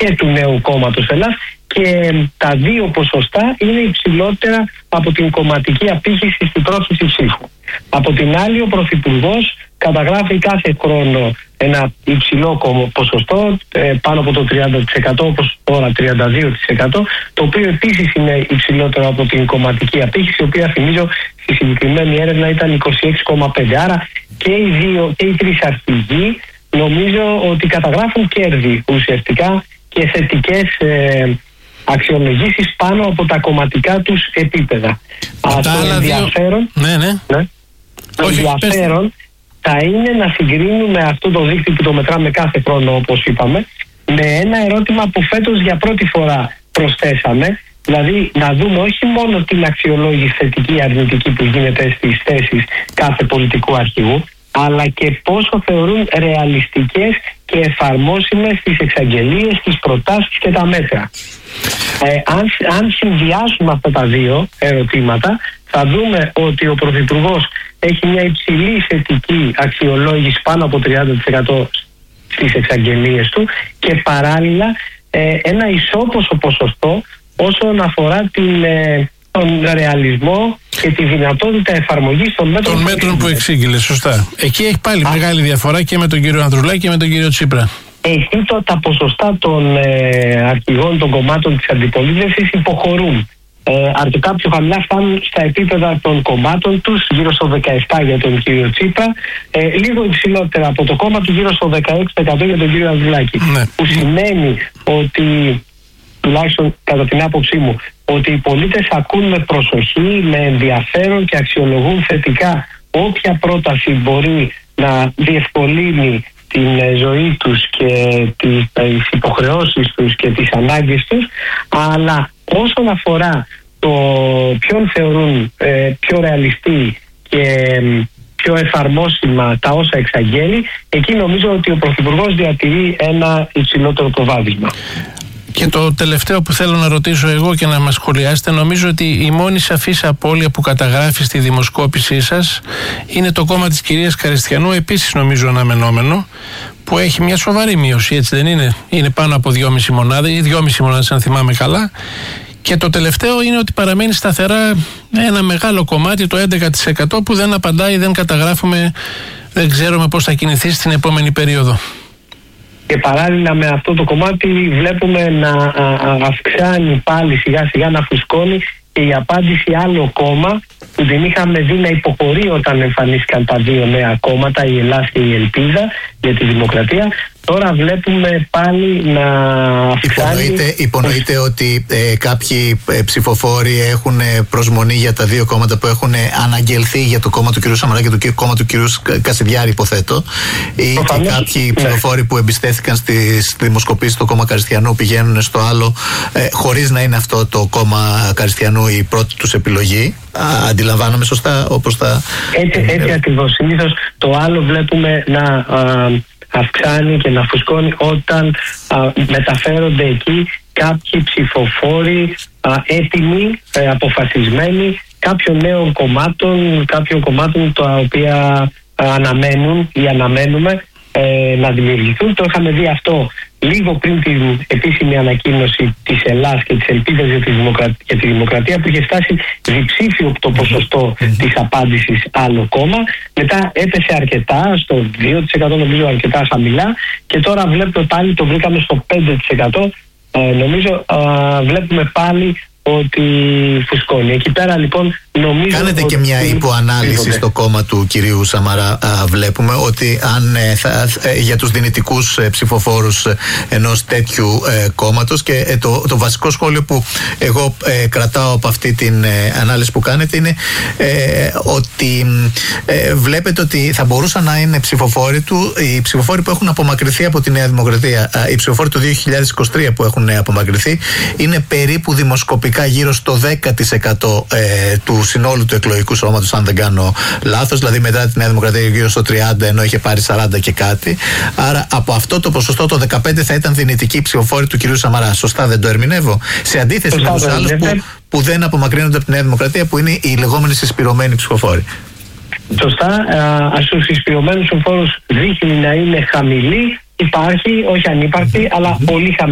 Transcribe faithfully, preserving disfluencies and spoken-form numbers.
και του Νέου Κόμματος Ελλάς, και τα δύο ποσοστά είναι υψηλότερα από την κομματική απήχηση στην πρόθεση ψήφου. Από την άλλη, ο Πρωθυπουργός καταγράφει κάθε χρόνο ένα υψηλό ποσοστό, πάνω από το τριάντα τοις εκατό, όπως τώρα τριάντα δύο τοις εκατό, το οποίο επίσης είναι υψηλότερο από την κομματική απήχηση, η οποία, θυμίζω, στη συγκεκριμένη έρευνα ήταν είκοσι έξι κόμμα πέντε. Άρα και οι δύο και οι τρεις αρχηγοί νομίζω ότι καταγράφουν κέρδη ουσιαστικά και θετικές ε, αξιολογήσεις πάνω από τα κομματικά τους επίπεδα. Α, το ενδιαφέρον, δύο... ναι, ναι. Ναι. Το Όχι, ενδιαφέρον πες... θα είναι να συγκρίνουμε αυτό το δείκτη που το μετράμε κάθε χρόνο, όπως είπαμε, με ένα ερώτημα που φέτος για πρώτη φορά προσθέσαμε, δηλαδή να δούμε όχι μόνο την αξιολόγηση θετική ή αρνητική που γίνεται στις θέσεις κάθε πολιτικού αρχηγού, αλλά και πόσο θεωρούν ρεαλιστικές και εφαρμόσιμες τις εξαγγελίες, τις προτάσεις και τα μέτρα. Ε, αν, αν συνδυάσουμε αυτά τα δύο ερωτήματα, θα δούμε ότι ο Πρωθυπουργός έχει μια υψηλή θετική αξιολόγηση, πάνω από τριάντα τοις εκατό στις εξαγγελίες του, και παράλληλα ε, ένα ισόποσο ποσοστό όσον αφορά την... Ε, τον ρεαλισμό και τη δυνατότητα εφαρμογής των μέτρων, των μέτρων που εξήγηλε, σωστά. Εκεί έχει πάλι Α. μεγάλη διαφορά και με τον κύριο Ανδρουλάκη και με τον κύριο Τσίπρα. Εκεί το, τα ποσοστά των ε, αρχηγών των κομμάτων της αντιπολίτευσης υποχωρούν. Ε, αρκετά πιο χαμηλά, φτάνουν στα επίπεδα των κομμάτων τους, γύρω στο δεκαεπτά για τον κύριο Τσίπρα, ε, λίγο υψηλότερα από το κόμμα του, γύρω στο δεκαέξι τοις εκατό για τον κύριο Ανδρουλάκη. Ναι. Που σημαίνει ότι, τουλάχιστον κατά την άποψή μου, ότι οι πολίτες ακούν με προσοχή, με ενδιαφέρον και αξιολογούν θετικά όποια πρόταση μπορεί να διευκολύνει την ζωή τους και τις υποχρεώσεις τους και τις ανάγκες τους, αλλά όσον αφορά το ποιον θεωρούν ε, πιο ρεαλιστή και πιο εφαρμόσιμα τα όσα εξαγγέλει, εκεί νομίζω ότι ο Πρωθυπουργός διατηρεί ένα υψηλότερο προβάδισμα. Και το τελευταίο που θέλω να ρωτήσω εγώ και να μας σχολιάσετε, νομίζω ότι η μόνη σαφής απώλεια που καταγράφει στη δημοσκόπησή σας είναι το κόμμα της κυρίας Καριστιανού, επίσης νομίζω αναμενόμενο, που έχει μια σοβαρή μείωση, έτσι δεν είναι? Είναι πάνω από δυόμιση μονάδες ή δυόμιση μονάδες αν θυμάμαι καλά. Και το τελευταίο είναι ότι παραμένει σταθερά ένα μεγάλο κομμάτι, το έντεκα τοις εκατό, που δεν απαντάει, δεν καταγράφουμε, δεν ξέρουμε πώς θα κινηθεί στην επόμενη περίοδο. Και παράλληλα με αυτό το κομμάτι βλέπουμε να αυξάνει πάλι σιγά σιγά, να φουσκώνει και η απάντηση άλλο κόμμα που την είχαμε δει να υποχωρεί όταν εμφανίστηκαν τα δύο νέα κόμματα, η Ελλάς και η Ελπίδα για τη Δημοκρατία. Τώρα βλέπουμε πάλι να αυξάνει. Υπονοείται, υπονοείται ότι ε, κάποιοι ε, ψηφοφόροι έχουν προσμονή για τα δύο κόμματα που έχουν αναγγελθεί, για το κόμμα του κ. Σαμαρά και το κόμμα του κ. Κασιδιάρη, υποθέτω. Ή και κάποιοι ναι. ψηφοφόροι που εμπιστεύτηκαν στις δημοσκοπήσεις στο κόμμα Καριστιανού πηγαίνουν στο άλλο, ε, χωρίς να είναι αυτό το κόμμα Καριστιανού η πρώτη τους επιλογή. Α, αντιλαμβάνομαι σωστά όπως τα. Έτσι, έτσι ακριβώς. Συνήθως το άλλο βλέπουμε να α, αυξάνει και να φουσκώνει όταν α, μεταφέρονται εκεί κάποιοι ψηφοφόροι α, έτοιμοι, ε, αποφασισμένοι κάποιων νέων κομμάτων, κάποιων κομμάτων τα οποία α, αναμένουν ή αναμένουμε ε, να δημιουργηθούν. Το είχαμε δει αυτό λίγο πριν την επίσημη ανακοίνωση της Ελλάς και της Ελπίδας για τη, Δημοκρατία, για τη Δημοκρατία, που είχε φτάσει διψήφιο το ποσοστό της απάντησης άλλο κόμμα. Μετά έπεσε αρκετά, στο δύο τοις εκατό νομίζω, αρκετά χαμηλά, και τώρα βλέπουμε πάλι, το βρήκαμε στο πέντε τοις εκατό. Ε, νομίζω ε, βλέπουμε πάλι ότι φουσκώνει. Εκεί πέρα λοιπόν νομίζω. Κάνετε και μια υποανάλυση στο κόμμα του κυρίου Σαμαρά. Α, βλέπουμε ότι αν ε, θα, ε, για τους δυνητικούς ε, ψηφοφόρους ε, ενός τέτοιου ε, κόμματος, και ε, το, το βασικό σχόλιο που εγώ ε, κρατάω από αυτή την ε, ανάλυση που κάνετε είναι ε, ότι ε, βλέπετε ότι θα μπορούσαν να είναι ψηφοφόροι του οι ψηφοφόροι που έχουν απομακρυνθεί από τη Νέα Δημοκρατία. Οι ψηφοφόροι του δύο χιλιάδες είκοσι τρία που έχουν απομακρυνθεί είναι περίπου δημοσκοπικά γύρω στο δέκα τοις εκατό ε, του συνόλου του εκλογικού σώματος, αν δεν κάνω λάθος. Δηλαδή μετά τη Νέα Δημοκρατία γύρω στο τριάντα, ενώ είχε πάρει σαράντα και κάτι. Άρα από αυτό το ποσοστό το δεκαπέντε θα ήταν δυνητική ψηφοφόρη του κυρίου Σαμαρά. Σωστά δεν το ερμηνεύω? Σε αντίθεση Σωστά, με τους άλλους που, που δεν απομακρύνονται από τη Νέα Δημοκρατία, που είναι οι λεγόμενοι συσπηρωμένοι ψηφοφόροι. Σωστά. Α, στους συσπηρωμένους ψηφοφόρους δείχνει να είναι χαμηλή. Υπάρχει, όχι ανύπαρκτη, αλλά πολύ χαμηλή.